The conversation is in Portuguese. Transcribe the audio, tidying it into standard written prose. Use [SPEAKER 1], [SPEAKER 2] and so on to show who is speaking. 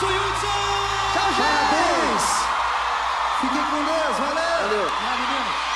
[SPEAKER 1] Hudson!
[SPEAKER 2] Tchau, gente! Parabéns! Fiquem com Deus, valeu!
[SPEAKER 1] Valeu!